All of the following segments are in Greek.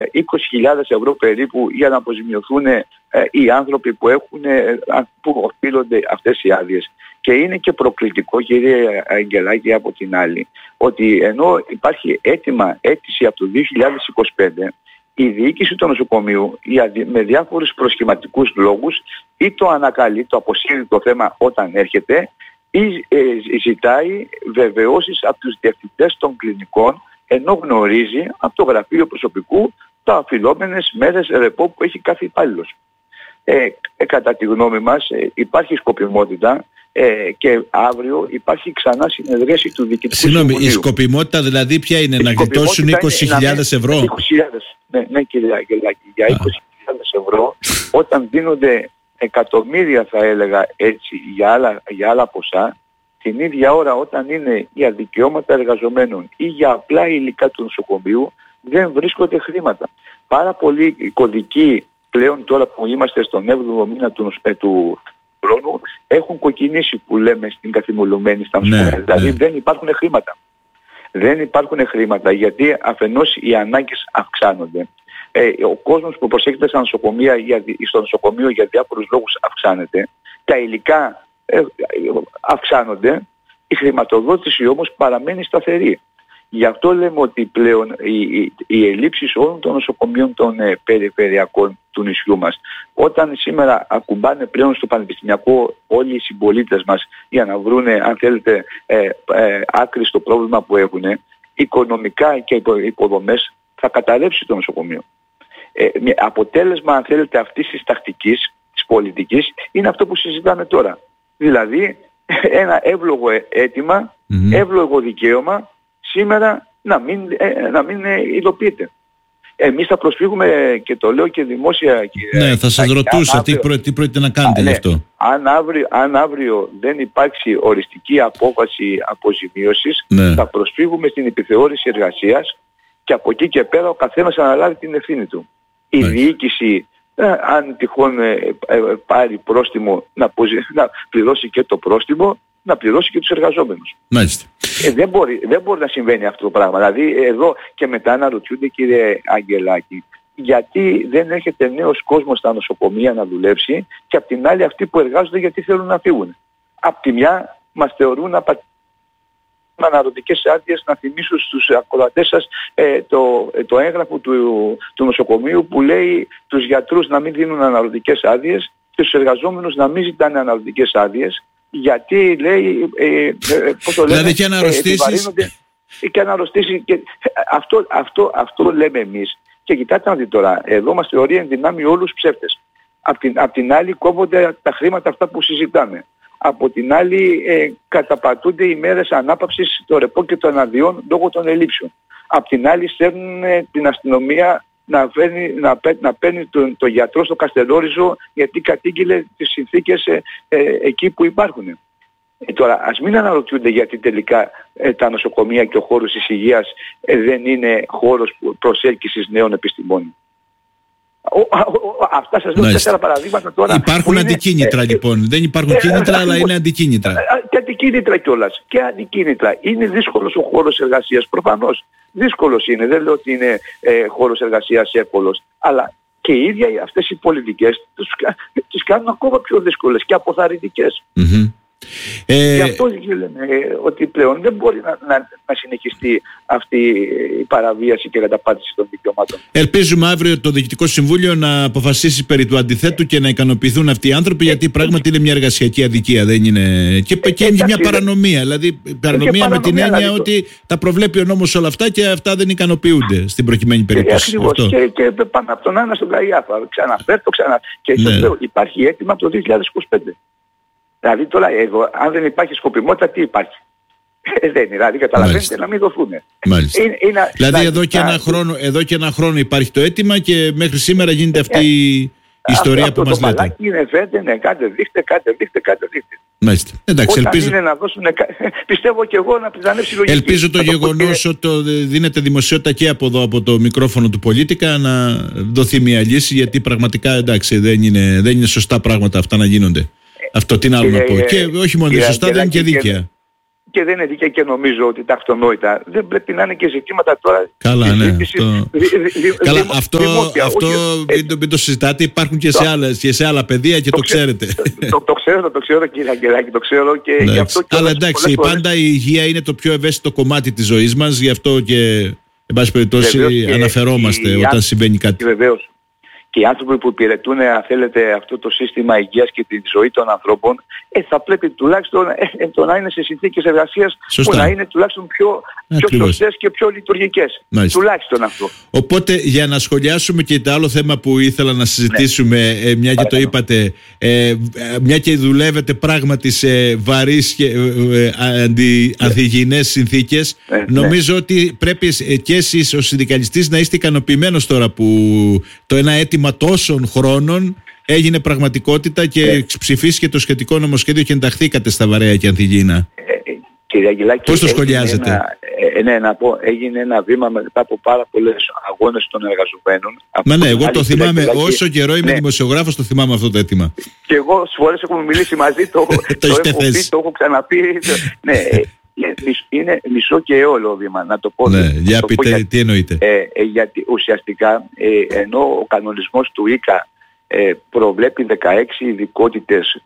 20.000 ευρώ περίπου για να αποζημιωθούν οι άνθρωποι που οφείλονται αυτές οι άδειες. Και είναι και προκλητικό, κύριε Αγγελάκη, από την άλλη, ότι ενώ υπάρχει αίτηση από το 2025, η διοίκηση του νοσοκομείου με διάφορους προσχηματικούς λόγους ή το ανακαλεί, το αποσύρει το θέμα όταν έρχεται, ή ζητάει βεβαιώσεις από τους διευθυντές των κλινικών, ενώ γνωρίζει από το γραφείο προσωπικού τα οφειλόμενες μέρες ρεπό που έχει κάθε υπάλληλος. Κατά τη γνώμη μας υπάρχει σκοπιμότητα και αύριο υπάρχει ξανά συνεδρίαση του Διοικητικού Συμβουλίου. Συγγνώμη, η σκοπιμότητα δηλαδή ποια είναι, να γλιτώσουν 20.000 ευρώ? 20.000, ναι κύριε Αγγελάκη, για 20.000 ευρώ, όταν δίνονται εκατομμύρια, θα έλεγα έτσι, για άλλα ποσά, την ίδια ώρα όταν είναι για δικαιώματα εργαζομένων ή για απλά υλικά του νοσοκομείου, δεν βρίσκονται χρήματα. Πάρα πολλοί κωδικοί πλέον, τώρα που είμαστε στον 7ο μήνα του χρόνου, έχουν κοκκινήσει, που λέμε στην καθημερινή στα νοσοκομεία. Δηλαδή δεν υπάρχουν χρήματα. Δεν υπάρχουν χρήματα γιατί αφενός οι ανάγκες αυξάνονται. Ο κόσμος που προσέχεται στο νοσοκομείο για διάφορους λόγους αυξάνεται. Τα υλικά αυξάνονται. Η χρηματοδότηση όμως παραμένει σταθερή. Γι' αυτό λέμε ότι πλέον οι ελλείψεις όλων των νοσοκομείων των περιφερειακών του νησιού μας, όταν σήμερα ακουμπάνε πλέον στο πανεπιστημιακό όλοι οι συμπολίτες μας για να βρούνε, αν θέλετε, άκρη στο πρόβλημα που έχουν, οικονομικά και υποδομές, θα καταρρεύσει το νοσοκομείο. Αποτέλεσμα, αν θέλετε, αυτής της τακτικής, της πολιτικής, είναι αυτό που συζητάμε τώρα. Δηλαδή, ένα εύλογο αίτημα, εύλογο δικαίωμα, σήμερα να μην υλοποιείται. Εμείς θα προσφύγουμε, και το λέω και δημόσια, κύριε. Ναι, θα σας ρωτούσα τι πρόκειται να κάνετε γι' αυτό. Αν αύριο δεν υπάρξει οριστική απόφαση αποζημίωσης, θα προσφύγουμε στην επιθεώρηση εργασίας και από εκεί και πέρα ο καθένας αναλάβει την ευθύνη του. Η διοίκηση, αν τυχόν πάρει πρόστιμο, να πληρώσει και το πρόστιμο, να πληρώσει και τους εργαζόμενους. Μάλιστα. Δεν μπορεί να συμβαίνει αυτό το πράγμα. Δηλαδή εδώ και μετά αναρωτιούνται, κύριε Αγγελάκη, γιατί δεν έρχεται νέος κόσμος στα νοσοκομεία να δουλέψει, και απ' την άλλη αυτοί που εργάζονται γιατί θέλουν να φύγουν. Απ' τη μια μας θεωρούν αναρωτικές άδειες. Να θυμίσω στους ακροατές σας το έγγραφο του νοσοκομείου που λέει τους γιατρούς να μην δίνουν αναρωτικές άδειες και τους εργαζόμενους να μην ζητάνε αναρωτικές άδειες, γιατί λέει πώς το λένε, δηλαδή και αναρρωστήσεις και αυτό λέμε εμείς. Και κοιτάτε να δείτε τώρα, εδώ μας θεωρεί εν δυνάμει όλους ψεύτες. Απ' την άλλη κόβονται τα χρήματα αυτά που συζητάμε. Από την άλλη καταπατούνται οι μέρες ανάπαυσης των ρεπό και των αδειών λόγω των ελλείψεων. Απ' την άλλη στέλνουν την αστυνομία να παίρνει τον γιατρό στο Καστελόριζο γιατί κατήγγειλε τις συνθήκες εκεί που υπάρχουν. Τώρα ας μην αναρωτιούνται γιατί τελικά τα νοσοκομεία και ο χώρος της υγείας δεν είναι χώρος προσέλκυσης νέων επιστημόνων. Αυτά σας λέω 4 παραδείγματα τώρα. Υπάρχουν αντικίνητρα λοιπόν. Δεν υπάρχουν κίνητρα, αλλά είναι αντικίνητρα. Και αντικίνητρα κιόλας. Και αντικίνητρα. Είναι δύσκολος ο χώρος εργασίας. Προφανώς. Δύσκολος είναι. Δεν λέω ότι είναι χώρος εργασίας εύκολος. Αλλά και οι ίδιοι αυτές οι πολιτικές τις κάνουν ακόμα πιο δύσκολες και αποθαρρυντικές. Γι' αυτό λέμε ότι πλέον δεν μπορεί να συνεχιστεί αυτή η παραβίαση και καταπάτηση των δικαιωμάτων. Ελπίζουμε αύριο το Διοικητικό Συμβούλιο να αποφασίσει περί του αντιθέτου και να ικανοποιηθούν αυτοί οι άνθρωποι, γιατί πράγματι είναι μια εργασιακή αδικία, δεν είναι. Και είναι μια παρανομία. Δηλαδή, παρανομία με την έννοια ότι τα προβλέπει ο νόμος όλα αυτά και αυτά δεν ικανοποιούνται στην προκειμένη περίπτωση. Ακριβώς. Και πάμε από τον ένα στον Καϊάφα. Ξαναφέρω. Και υπάρχει αίτημα από το 2025. Δηλαδή τώρα εδώ, αν δεν υπάρχει σκοπιμότητα, τι υπάρχει? Δεν είναι, δηλαδή καταλαβαίνετε, να μην δοθούν. Δηλαδή εδώ και ένα χρόνο υπάρχει το αίτημα και μέχρι σήμερα γίνεται αυτή η ιστορία που μας λέτε. Το μαλάκι είναι φέτε, κάντε δείχτε. Μάλιστα. Εντάξει, ελπίζω. Είναι να δώσουν, πιστεύω και εγώ να πιθανεύσει λογική. Ελπίζω το γεγονός ότι δίνεται δημοσιότητα και από εδώ, από το μικρόφωνο του Πολίτικα, να δοθεί μια λύση, γιατί πραγματικά εντάξει, δεν είναι σωστά πράγματα αυτά να γίνονται. Αυτό τι άλλο να πω. Και όχι μόνο σωστά, δεν είναι και δίκαια. και δεν είναι δίκαια και νομίζω ότι τα αυτονόητα δεν πρέπει να είναι και ζητήματα τώρα. Καλά, ναι. Καλά, αυτό μην το συζητάτε, υπάρχουν και σε άλλα πεδία και το ξέρετε. Το ξέρω κύριε Αγγελάκη, το ξέρω και γι' αυτό και... Αλλά εντάξει, πάντα η υγεία είναι το πιο ευαίσθητο κομμάτι της ζωής μας, γι' αυτό και εν πάση περιπτώσει αναφερόμαστε όταν συμβαίνει κάτι. Βεβαίως. Και οι άνθρωποι που υπηρετούν, αν θέλετε, αυτό το σύστημα υγείας και τη ζωή των ανθρώπων, θα πρέπει τουλάχιστον το να είναι σε συνθήκες εργασίας που να είναι τουλάχιστον πιο σωστές και πιο λειτουργικές. Μάλιστα. Τουλάχιστον αυτό. Οπότε, για να σχολιάσουμε και το άλλο θέμα που ήθελα να συζητήσουμε, μια και το είπατε, μια και δουλεύετε πράγματι σε βαρύς και ανθυγιεινές συνθήκες, νομίζω ότι πρέπει και εσείς ως συνδικαλιστής να είστε ικανοποιημένος τώρα που το ένα αίτημα τόσων χρόνων έγινε πραγματικότητα και ψηφίστηκε το σχετικό νομοσχέδιο και ενταχθήκατε στα βαρέα και ανθυγιεινά. Κύριε Αγγελάκη, πώς το σχολιάζετε? Να πω, έγινε ένα βήμα μετά από πάρα πολλές αγώνες των εργαζομένων. Μα ναι, εγώ το θυμάμαι, όσο καιρό είμαι δημοσιογράφος, το θυμάμαι αυτό το αίτημα. Και εγώ στις φορές έχουμε μιλήσει μαζί, το έχω ξαναπεί. Ναι, είναι μισό και αιώλο βήμα, να το πω. Ναι, για πείτε, τι εννοείτε? Γιατί ουσιαστικά, ενώ ο κανονισμός του ΙΚΑ προβλέπει 16 ειδικότητες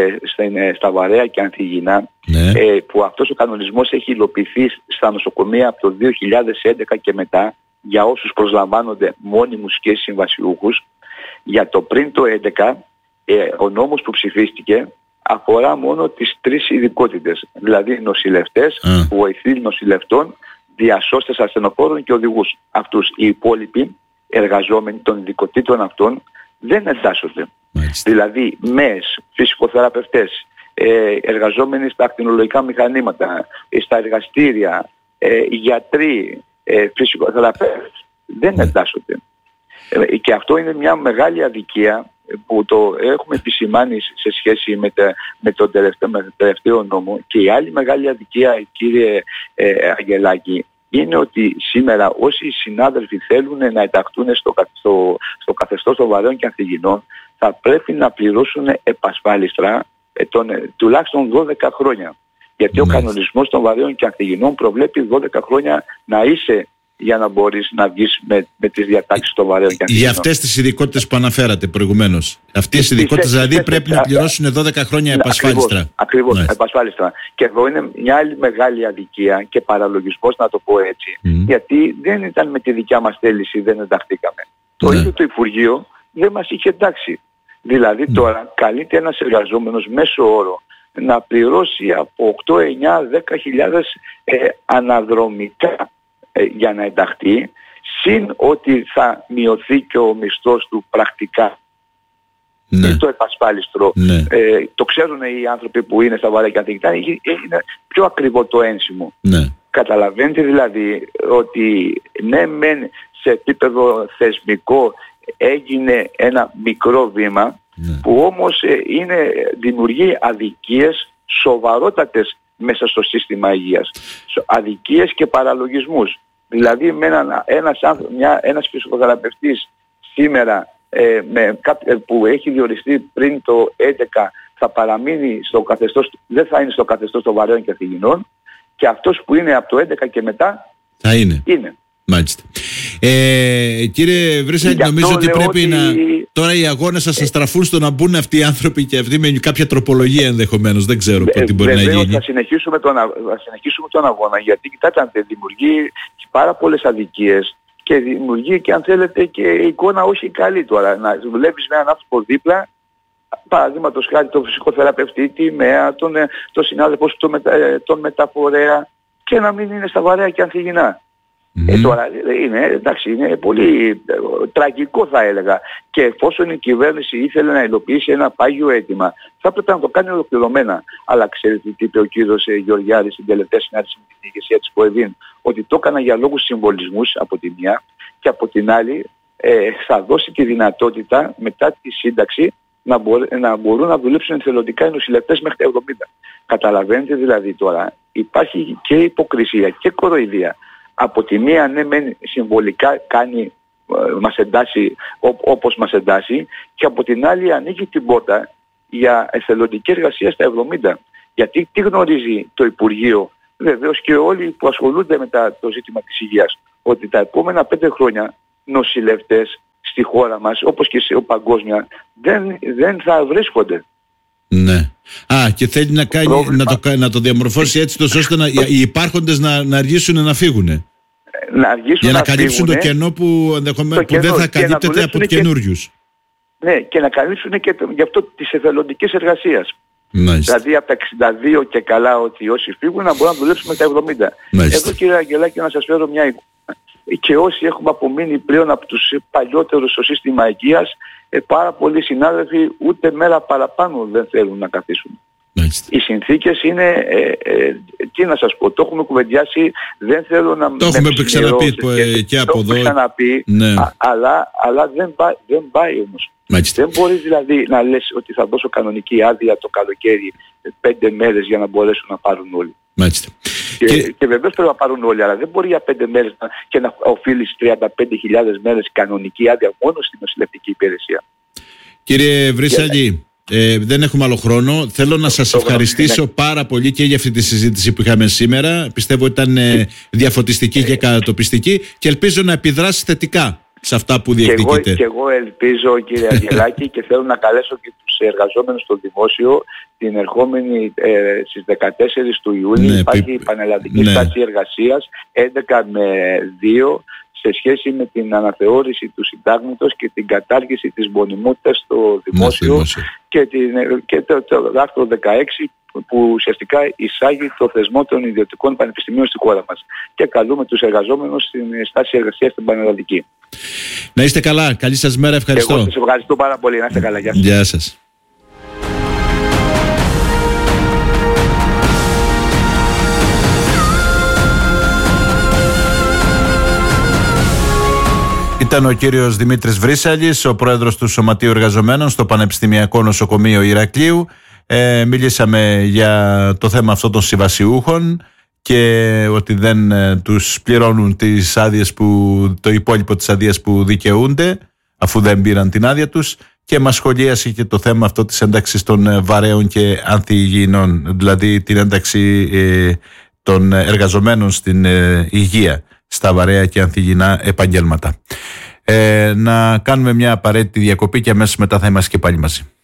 στα βαρέα και ανθυγιεινά, που αυτός ο κανονισμός έχει υλοποιηθεί στα νοσοκομεία από το 2011 και μετά για όσους προσλαμβάνονται μόνιμους και συμβασιούχους. Για το πριν το 2011 ο νόμος που ψηφίστηκε αφορά μόνο τις 3 ειδικότητες, δηλαδή νοσηλευτές, βοηθοί νοσηλευτών, διασώστες ασθενοφόρων και οδηγούς. Αυτούς οι υπόλοιποι εργαζόμενοι των ειδικοτήτων αυτών δεν εντάσσονται. Δηλαδή ΜΕΣ, φυσικοθεραπευτές, εργαζόμενοι στα ακτινολογικά μηχανήματα, στα εργαστήρια, γιατροί, φυσικοθεραπευτές δεν εντάσσονται. Και αυτό είναι μια μεγάλη αδικία που το έχουμε επισημάνει σε σχέση με τον τελευταίο νόμο. Και η άλλη μεγάλη αδικία, κύριε Αγγελάκη, είναι ότι σήμερα όσοι συνάδελφοι θέλουν να ενταχθούν στο καθεστώς των βαρέων και ανθυγιεινών θα πρέπει να πληρώσουν επασφάλιστρα τουλάχιστον 12 χρόνια. Γιατί ο κανονισμός των βαρέων και ανθυγιεινών προβλέπει 12 χρόνια να είσαι για να μπορείς να βγεις με τις διατάξεις των βαρέων και ανθυγιεινών. Για αυτές τις ειδικότητες που αναφέρατε προηγουμένως. Αυτές οι ειδικότητες δηλαδή πρέπει να πληρώσουν 12 χρόνια επασφάλιστρα. Ακριβώς, επασφάλιστρα. Και εδώ είναι μια άλλη μεγάλη αδικία και παραλογισμός, να το πω έτσι. Γιατί δεν ήταν με τη δικιά μας θέληση, δεν ενταχθήκαμε. Το ίδιο το Υπουργείο δεν μας είχε εντάξει. Δηλαδή τώρα καλείται ένας εργαζόμενος μέσο όρο να πληρώσει από 8, 9, 10 χιλιάδες αναδρομικά για να ενταχθεί, συν ότι θα μειωθεί και ο μισθός του πρακτικά. Το επασφάλιστρο. Το ξέρουν οι άνθρωποι που είναι στα βαρέα και ανθυγιεινά, είναι πιο ακριβό το ένσημο. Καταλαβαίνετε δηλαδή ότι ναι μεν σε επίπεδο θεσμικό έγινε ένα μικρό βήμα, που όμως δημιουργεί αδικίες σοβαρότατες μέσα στο σύστημα υγείας. Αδικίες και παραλογισμούς. Δηλαδή με ένας φυσικοθεραπευτής σήμερα που έχει διοριστεί πριν το 2011 θα παραμείνει στο καθεστώς, δεν θα είναι στο καθεστώς των βαρέων και ανθυγιεινών, και αυτός που είναι από το 2011 και μετά θα είναι. Μάλιστα. Κύριε Βρύσσα, νομίζω ότι πρέπει τώρα οι αγώνες σας να στραφούν στο να μπουν αυτοί οι άνθρωποι και αυτοί με κάποια τροπολογία ενδεχομένως. Δεν ξέρω τι μπορεί να γίνει. Θα συνεχίσουμε τον αγώνα, γιατί κοιτάξτε, δημιουργεί πάρα πολλές αδικίες και δημιουργεί και αν θέλετε και εικόνα όχι καλή τώρα. Να δουλεύεις με έναν άνθρωπο δίπλα, παραδείγματος χάρη τον φυσικοθεραπευτή, τη ΜΕΑ, τον συνάδελφο σου, τον μεταφορέα, και να μην είναι στα βαρέα και ανθυγιεινά. Τώρα είναι πολύ τραγικό, θα έλεγα, και εφόσον η κυβέρνηση ήθελε να υλοποιήσει ένα πάγιο αίτημα θα έπρεπε να το κάνει ολοκληρωμένα. Αλλά ξέρετε τι είπε ο κύριος Γεωργιάδης στην τελευταία συνάντηση με την ηγεσία της ΠΟΕΔΗΝ? Ότι το έκανα για λόγους συμβολισμούς από τη μια, και από την άλλη θα δώσει τη δυνατότητα μετά τη σύνταξη να μπορούν να δουλέψουν εθελοντικά οι νοσηλευτές μέχρι τα 70. Καταλαβαίνετε δηλαδή τώρα υπάρχει και υποκρισία και κοροϊδία. Από τη μία ναι μεν συμβολικά μας εντάσσει όπως μας εντάσσει, και από την άλλη ανοίγει την πόρτα για εθελοντική εργασία στα 70. Γιατί τι γνωρίζει το Υπουργείο βεβαίως και όλοι που ασχολούνται με το ζήτημα της υγείας, ότι τα επόμενα 5 χρόνια νοσηλευτές στη χώρα μας, όπως και σε παγκόσμια, δεν θα βρίσκονται. Ναι. Και θέλει να το διαμορφώσει έτσι ώστε οι υπάρχοντες να αργήσουν να φύγουν. Για να καλύψουν το κενό που δεν θα καλύπτεται από τους καινούριους. Ναι, και να καλύψουν και γι' αυτό τις εθελοντικές εργασίες. Δηλαδή από τα 62 και καλά, ότι όσοι φύγουν να μπορούν να δουλέψουν με τα 70. Εδώ, κύριε Αγγελάκη, να σας φέρω μια εικόνα. Και όσοι έχουμε απομείνει πλέον από τους παλιότερους στο σύστημα υγείας, πάρα πολλοί συνάδελφοι ούτε μέρα παραπάνω δεν θέλουν να καθίσουν. Οι συνθήκες είναι, τι να σας πω, το έχουμε κουβεντιάσει, δεν θέλω να... Το έχουμε ξαναπεί και από εδώ. Ναι. Αλλά δεν πάει όμως. Δεν μπορείς δηλαδή να λες ότι θα δώσω κανονική άδεια το καλοκαίρι 5 μέρες για να μπορέσουν να πάρουν όλοι. Και βεβαίως πρέπει να πάρουν όλοι, αλλά δεν μπορεί για 5 μέρες και να οφείλεις 35.000 μέρες κανονική άδεια μόνο στην νοσηλευτική υπηρεσία. Κύριε Βρύσσαλη, δεν έχουμε άλλο χρόνο. Θέλω να σας ευχαριστήσω πάρα πολύ και για αυτή τη συζήτηση που είχαμε σήμερα. Πιστεύω ότι ήταν διαφωτιστική και κατατοπιστική και ελπίζω να επιδράσει θετικά σε αυτά που διεκδικείτε. Και εγώ ελπίζω, κύριε Αγγελάκη, και θέλω να καλέσω και τους εργαζόμενους στο δημόσιο την ερχόμενη στις 14 του Ιούλη. Υπάρχει πανελλαδική στάση εργασίας 11 με 2 σε σχέση με την αναθεώρηση του συντάγματος και την κατάργηση της μονιμότητας στο δημόσιο και το άρθρο 16 που ουσιαστικά εισάγει το θεσμό των ιδιωτικών πανεπιστημίων στη χώρα μας. Και καλούμε τους εργαζόμενους στην στάση εργασίας στην πανελλαδική. Να είστε καλά. Καλή σας μέρα. Ευχαριστώ. Εγώ σας ευχαριστώ πάρα πολύ. Να είστε καλά. Γεια σας. Γεια σας. Ήταν ο κύριος Δημήτρης Βρύσσαλης, ο πρόεδρος του Σωματείου Εργαζομένων στο Πανεπιστημιακό Νοσοκομείο Ηρακλείου. Μιλήσαμε για το θέμα αυτό των συμβασιούχων και ότι δεν τους πληρώνουν τις άδειες το υπόλοιπο της άδειας που δικαιούνται αφού δεν πήραν την άδεια τους, και μας σχολίασε και το θέμα αυτό της ένταξης των βαρέων και ανθυγιεινών, δηλαδή την ένταξη των εργαζομένων στην υγεία στα βαρέα και ανθυγιεινά επαγγέλματα. Να κάνουμε μια απαραίτητη διακοπή και αμέσως μετά θα είμαστε και πάλι μαζί.